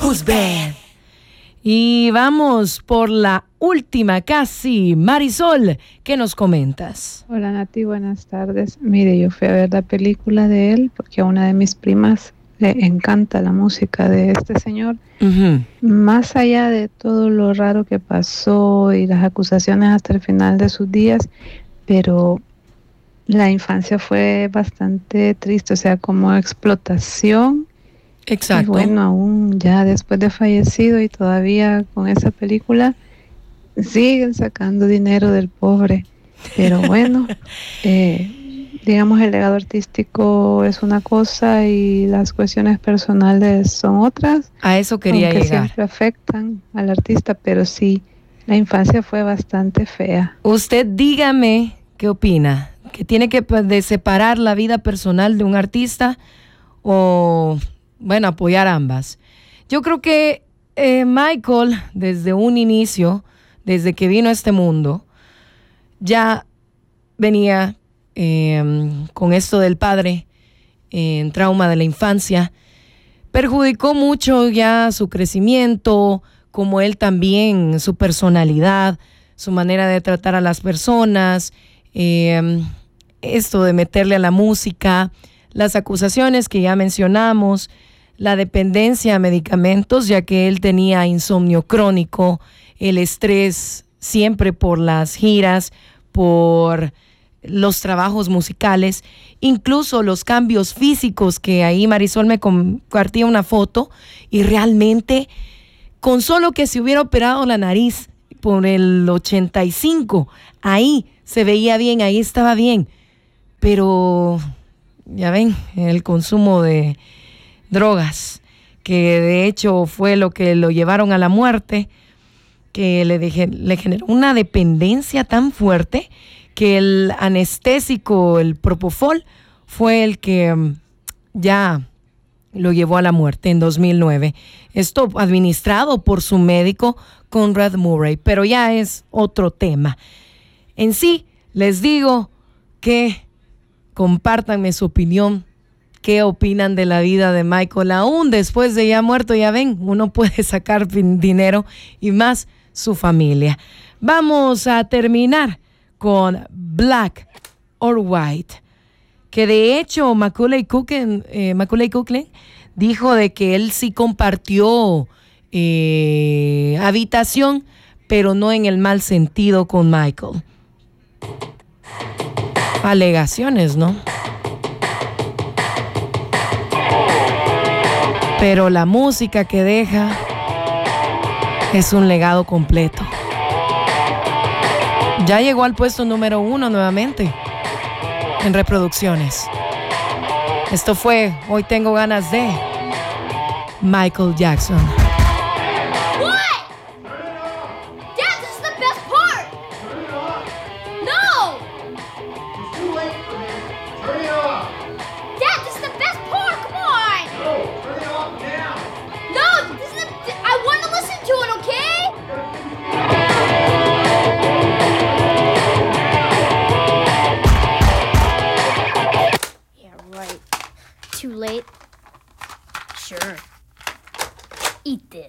Who's Bad. Y vamos por la última casi. Marisol, ¿qué nos comentas? Hola Nati, buenas tardes. Mire, yo fui a ver la película de él porque a una de mis primas le encanta la música de este señor. Uh-huh. Más allá de todo lo raro que pasó y las acusaciones hasta el final de sus días, pero la infancia fue bastante triste, o sea, como explotación. Exacto. Y bueno, aún ya después de fallecido y todavía con esa película siguen sacando dinero del pobre. Pero bueno, digamos, el legado artístico es una cosa y las cuestiones personales son otras. A eso quería aunque llegar. Siempre afectan al artista, pero sí, la infancia fue bastante fea. Usted dígame qué opina, que tiene que de separar la vida personal de un artista o, bueno, apoyar ambas. Yo creo que Michael, desde un inicio, desde que vino a este mundo, ya venía con esto del padre, en trauma de la infancia. Perjudicó mucho ya su crecimiento, como él también, su personalidad, su manera de tratar a las personas, esto de meterle a la música, las acusaciones que ya mencionamos, la dependencia a medicamentos, ya que él tenía insomnio crónico, el estrés siempre por las giras, por los trabajos musicales, incluso los cambios físicos, que ahí Marisol me compartía una foto y realmente con solo que se hubiera operado la nariz por el 85, ahí se veía bien, ahí estaba bien, pero ya ven, el consumo de drogas, que de hecho fue lo que lo llevaron a la muerte, que le generó una dependencia tan fuerte que el anestésico, el propofol, fue el que ya lo llevó a la muerte en 2009. Esto administrado por su médico Conrad Murray, pero ya es otro tema. En sí, les digo que compártanme su opinión. ¿Qué opinan de la vida de Michael? Aún después de ya muerto, ya ven, uno puede sacar dinero y más su familia. Vamos a terminar con Black or White, que de hecho Macaulay Culkin dijo de que él sí compartió habitación, pero no en el mal sentido con Michael. Alegaciones, ¿no? Pero la música que deja es un legado completo. Ya llegó al puesto número 1 nuevamente en reproducciones. Esto fue Hoy Tengo Ganas de Michael Jackson.